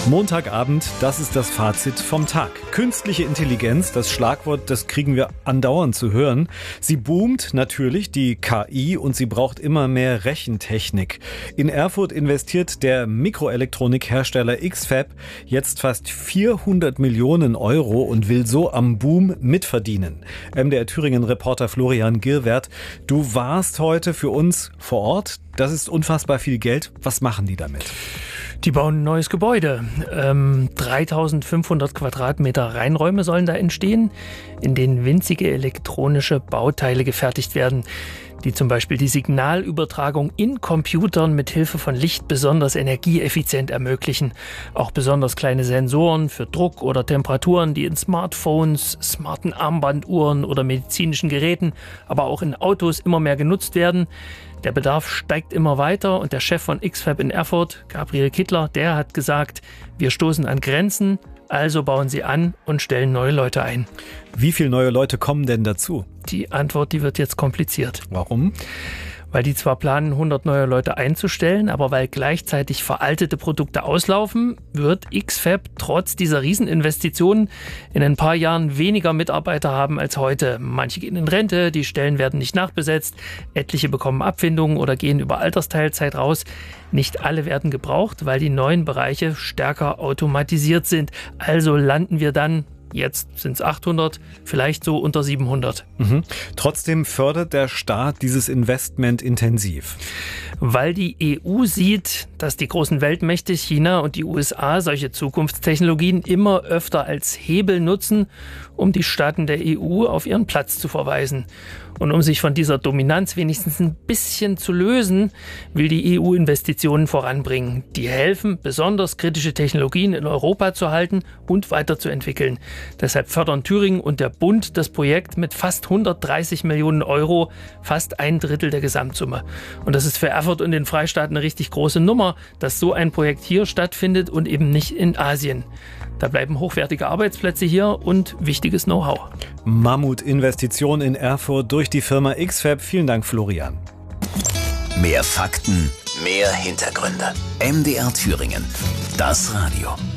Montagabend, das ist das Fazit vom Tag. Künstliche Intelligenz, das Schlagwort, das kriegen wir andauernd zu hören. Sie boomt natürlich, die KI, und sie braucht immer mehr Rechentechnik. In Erfurt investiert der Mikroelektronikhersteller X-FAB jetzt fast 400 Millionen Euro und will so am Boom mitverdienen. MDR Thüringen-Reporter Florian Girwert, du warst heute für uns vor Ort. Das ist unfassbar viel Geld. Was machen die damit? Die bauen ein neues Gebäude. 3500 Quadratmeter Reinräume sollen da entstehen, in denen winzige elektronische Bauteile gefertigt werden, die zum Beispiel die Signalübertragung in Computern mit Hilfe von Licht besonders energieeffizient ermöglichen. Auch besonders kleine Sensoren für Druck oder Temperaturen, die in Smartphones, smarten Armbanduhren oder medizinischen Geräten, aber auch in Autos immer mehr genutzt werden. Der Bedarf steigt immer weiter und der Chef von X-FAB in Erfurt, Gabriel Kittler, der hat gesagt, wir stoßen an Grenzen, also bauen sie an und stellen neue Leute ein. Wie viele neue Leute kommen denn dazu? Die Antwort, die wird jetzt kompliziert. Warum? Weil die zwar planen, 100 neue Leute einzustellen, aber weil gleichzeitig veraltete Produkte auslaufen, wird X-FAB trotz dieser Rieseninvestitionen in ein paar Jahren weniger Mitarbeiter haben als heute. Manche gehen in Rente, die Stellen werden nicht nachbesetzt, etliche bekommen Abfindungen oder gehen über Altersteilzeit raus. Nicht alle werden gebraucht, weil die neuen Bereiche stärker automatisiert sind. Also landen wir dann, jetzt sind es 800, vielleicht so unter 700. Trotzdem fördert der Staat dieses Investment intensiv. Weil die EU sieht, dass die großen Weltmächte China und die USA solche Zukunftstechnologien immer öfter als Hebel nutzen, um die Staaten der EU auf ihren Platz zu verweisen. Und um sich von dieser Dominanz wenigstens ein bisschen zu lösen, will die EU Investitionen voranbringen. Die helfen, besonders kritische Technologien in Europa zu halten und weiterzuentwickeln. Deshalb fördern Thüringen und der Bund das Projekt mit fast 130 Millionen Euro, fast ein Drittel der Gesamtsumme. Und das ist für Erfurt und den Freistaat eine richtig große Nummer, dass so ein Projekt hier stattfindet und eben nicht in Asien. Da bleiben hochwertige Arbeitsplätze hier und wichtiges Know-how. Mammutinvestition in Erfurt durch die Firma X-FAB. Vielen Dank, Florian. Mehr Fakten, mehr Hintergründe. MDR Thüringen. Das Radio.